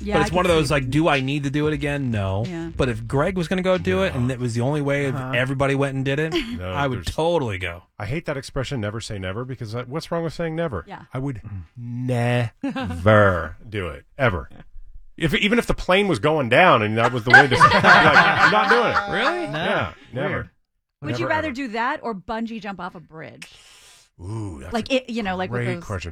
Yeah, but it's one of those like, do I need to do it again? No. Yeah. But if Greg was going to go do it, and it was the only way everybody went and did it, I would totally go. I hate that expression, never say never, because what's wrong with saying never? Yeah. I would never do it, ever. Even if the plane was going down and that was the way to like, I'm not doing it. Really? No. Yeah, never. Would you Never, rather ever. do that or bungee jump off a bridge? Ooh, that's Like a it, like with great those. question.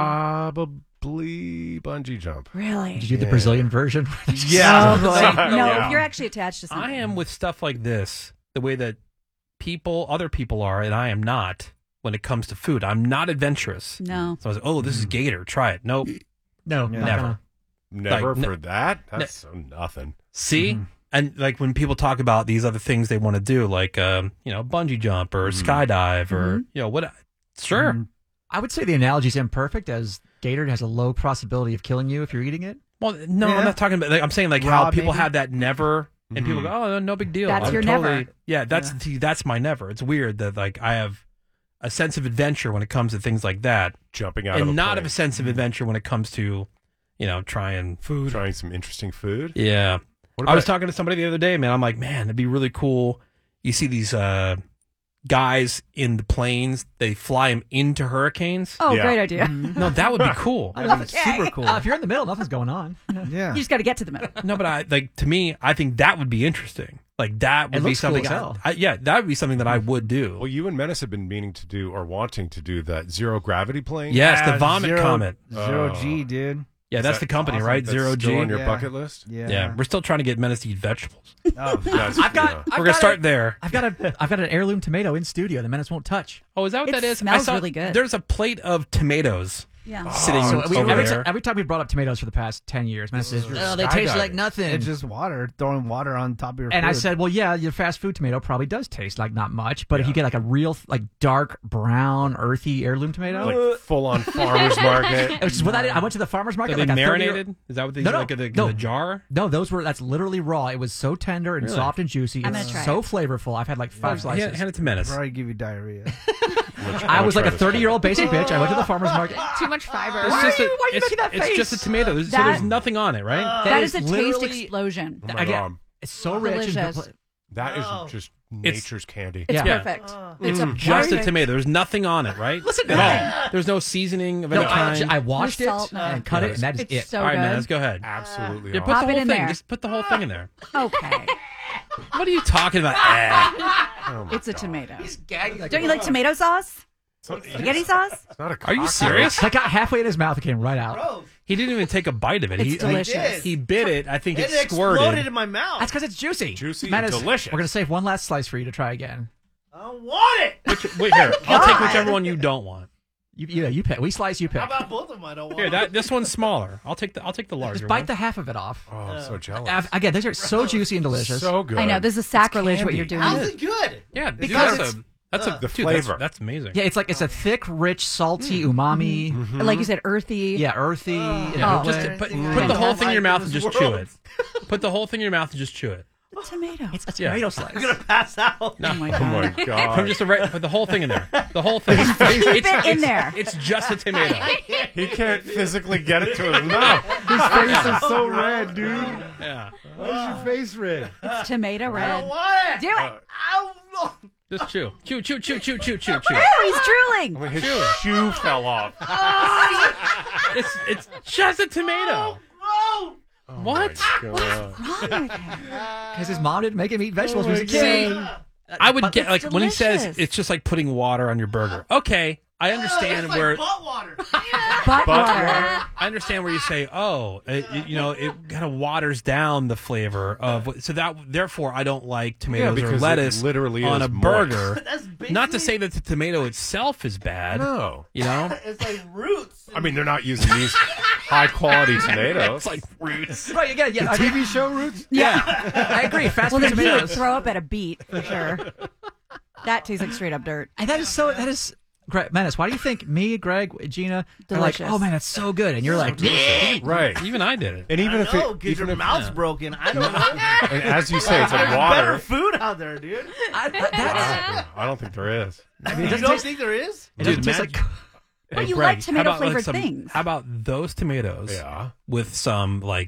Probably bungee jump. Really? Did you do the Brazilian version? Yeah. Oh, boy. No, Yeah. if you're actually attached to something. I am with stuff like this, the way that other people are, and I am not when it comes to food. I'm not adventurous. No. So I was like, oh, this is gator. Try it. Nope. No, Never. gonna. Never Like, for that? That's so nothing. See? And like when people talk about these other things they want to do, like, bungee jump or skydive or, what? Sure. I would say the analogy is imperfect, as gator has a low possibility of killing you if you're eating it. Well, no, Yeah. I'm not talking about. Like, I'm saying like Raw, how people maybe? have that never, and people go, "Oh, no big deal." That's I'm your totally, never. Yeah, that's my never. It's weird that like I have a sense of adventure when it comes to things like that, Jumping out and of a not plane. of a sense of adventure when it comes to, trying food. Trying some interesting food. Yeah, What I was about- talking to somebody the other day, man. I'm like, man, it'd be really cool. You see these guys in the planes; they fly them into hurricanes. Oh, Yeah. great idea. No, that would be cool. That'd be super cool. If you're in the middle, nothing's going on. Yeah. You just got to get to the middle. No, but to me, I think that would be interesting. Like that would It be looks cool something. as hell. That would be something that I would do. Well, you and Menace have been meaning to do or wanting to do that zero gravity plane. Yes, the Yeah, vomit zero- comet. Zero Oh. G, dude. Yeah, Is that's that the company, awesome? right? That's Zero still G. on your Yeah. bucket list? Yeah. We're still trying to get Menace to eat vegetables. Oh, That's, I've got. you know. I've We're gonna got start a- there. I've got an heirloom tomato in studio. The menace won't touch. Oh, is that what It that is? smells really good. There's a plate of tomatoes Yeah. sitting So over there. every time we brought up tomatoes for the past 10 years, Menace says, Ugh, they taste skydiving. like nothing. it's just water, throwing water on top of your And food. I said, well, yeah, your fast food tomato probably does taste like not much, but if you get like a real, like dark brown, earthy heirloom tomato, Like full on farmer's market. which is what I went to the farmer's Are market. they like a 30 marinated? Is that what they No, no, like in no. the jar? No, that's literally raw. It was so tender and Really? soft and juicy. I'm It's gonna try so it. flavorful. I've had like 5 slices. Hand it to Menace. probably give you diarrhea. I was like a 30-year-old basic bitch. I went to the farmer's market. Too much fiber. It's just why are you making that it's just a face? tomato. So That- there's nothing on it, right? That is a taste literally- explosion. Oh my Again, God. it's so rich. And Delicious. That is just nature's candy. It's Yeah. perfect. It's just a tomato. There's nothing on it, right? Listen, at all. There's no seasoning of any no, kind. I washed No it salt, no. and cut it, and that is It's it. so all right, good. man, let's go ahead. Absolutely. Yeah, put Pop the it whole in thing. there. Just put the whole thing in there. Okay. What are you talking about? Oh my It's a God. tomato. Gagging like Don't you like tomato sauce? Spaghetti sauce? It's not a Are you cocktail. serious? I got halfway in his mouth. It came right out. He didn't even take a bite of it. It's delicious. He bit it. I think it It squirted. exploded in my mouth. That's because it's juicy. Juicy Menace, and delicious. We're gonna save one last slice for you to try again. I don't want it. Wait here. I'll take God. whichever one you don't want. You pick. We slice. You pick. How about both of them? I don't want Here, this one's smaller. I'll take the larger Just bite one. the half of it off. Oh, I'm so jealous. Again, these are so juicy and delicious. So good. I know. This is sacrilege what candy. you're doing. How's it good? Yeah, dude, Because that's a the dude, flavor. That's amazing. Yeah, it's a thick, rich, salty umami. Like you said, earthy. Yeah, earthy. Yeah, Oh. just Wait. put Yeah. the whole thing in your mouth and This just chew world. it. Put the whole thing in your mouth and just chew it. The tomato. It's a Yeah. tomato slice. I'm gonna pass out. Oh my Oh my god. God. Put just put the whole thing in there. The whole thing. Keep it in there. It's just a tomato. He can't physically get it to his mouth. His face is so red, dude. Yeah. Why is your face red? It's tomato I red. don't want it. Do it. Ow. Just chew. Chew, chew, chew, chew, chew, chew, chew. Oh, he's drooling. I mean, his shoe fell off. It's just a tomato. No. What? God. Wrong with him? Because his mom didn't make him eat vegetables when he was a kid. I would get it's like when he says delicious. it's just like putting water on your burger. Okay, I understand It's like where butt water. Butt water. I understand where you say, oh, it kind of waters down the flavor of so that therefore I don't like tomatoes because or it lettuce literally on is a moist. burger. That's basically, Not to say that the tomato itself is bad. No. You know, it's like roots. I mean, they're not using these high quality tomatoes. it's like roots. Right, again, yeah. I, TV show roots. Yeah, I agree. Fast Well, food then he would tomatoes. throw up at a beet for sure. That tastes like straight up dirt. And that is Greg, Menace, why do you think me, Greg, Gina are like, Delicious. oh man, that's so good? And you're like, Right. even I did it. And even if No, it, because even your if, mouth's broken. I don't know. and as you say, it's like There's water. better food out there, dude. I don't think there is. You don't think there is? it doesn't Dude, taste like. Well, Hey, you Greg, like tomato how about, flavored some- things. How about those tomatoes Yeah. with some like